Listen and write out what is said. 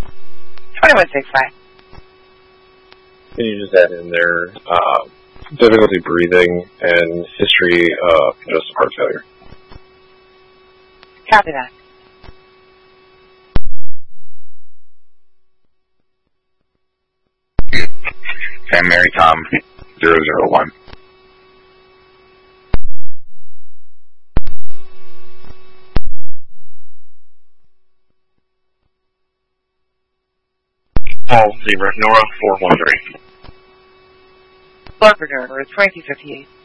2165. Can you just add in there difficulty breathing and history of congestive heart failure? Copy that. Sam Mary Tom 001. Paul Zebra Nora 413. Florida 2258.